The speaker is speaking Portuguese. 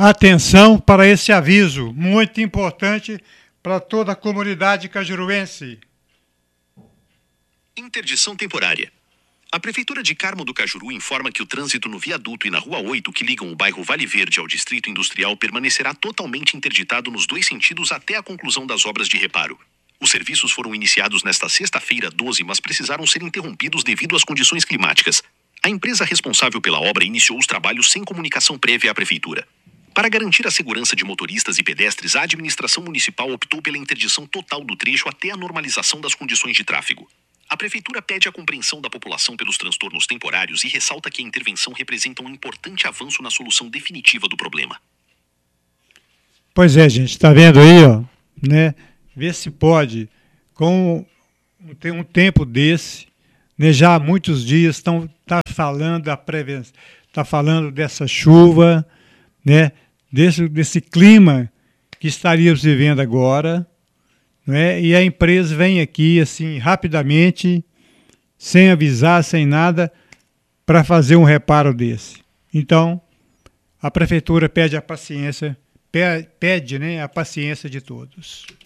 Atenção para esse aviso, muito importante para toda a comunidade cajuruense. Interdição temporária. A Prefeitura de Carmo do Cajuru informa que o trânsito no viaduto e na Rua 8, que ligam o bairro Vale Verde ao Distrito Industrial, permanecerá totalmente interditado nos dois sentidos até a conclusão das obras de reparo. Os serviços foram iniciados nesta sexta-feira, 12, mas precisaram ser interrompidos devido às condições climáticas. A empresa responsável pela obra iniciou os trabalhos sem comunicação prévia à Prefeitura. Para garantir a segurança de motoristas e pedestres, a administração municipal optou pela interdição total do trecho até a normalização das condições de tráfego. A Prefeitura pede a compreensão da população pelos transtornos temporários e ressalta que a intervenção representa um importante avanço na solução definitiva do problema. Pois é, gente, está vendo aí, ó, né? Vê se pode, com um tempo desse, né? Já há muitos dias tá falando da prevenção, está falando dessa chuva, né? Desse clima que estaríamos vivendo agora. Né? E a empresa vem aqui assim rapidamente, sem avisar, sem nada, para fazer um reparo desse. Então, a prefeitura pede a paciência, né, a paciência de todos.